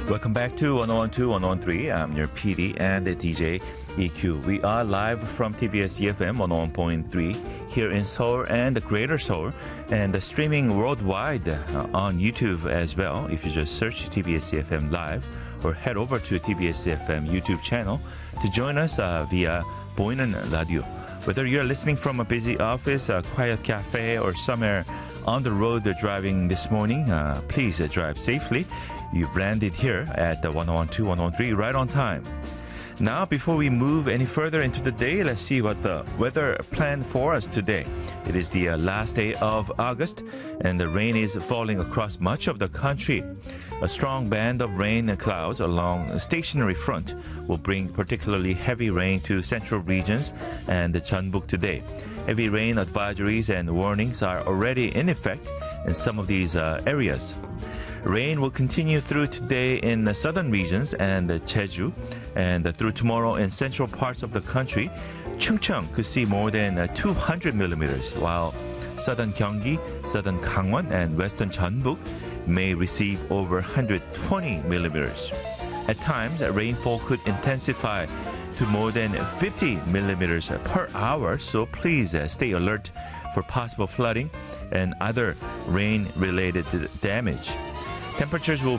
Welcome back to 1012, 1013. I'm your PD and the DJ EQ. We are live from TBS EFM 101.3 here in Seoul and the Greater Seoul, and streaming worldwide on YouTube as well. If you just search TBS EFM Live or head over to TBS EFM YouTube channel to join us via 보이는 라디오. Whether you're listening from a busy office, a quiet cafe, or somewhere on the road driving this morning, please drive safely. You've landed here at the 101.2, 101.3 right on time. Now, before we move any further into the day, let's see what the weather planned for us today. It is the last day of August, and the rain is falling across much of the country. A strong band of rain clouds along a stationary front will bring particularly heavy rain to central regions and Jeonbuk today. Heavy rain advisories and warnings are already in effect in some of these areas. Rain will continue through today in the southern regions and Jeju, and through tomorrow in central parts of the country. Chungcheong could see more than 200 millimeters, while southern Gyeonggi, southern Gangwon, and western Jeonbuk may receive over 120 millimeters. At times, rainfall could intensify to more than 50 millimeters per hour, so please stay alert for possible flooding and other rain-related damage. Temperatures will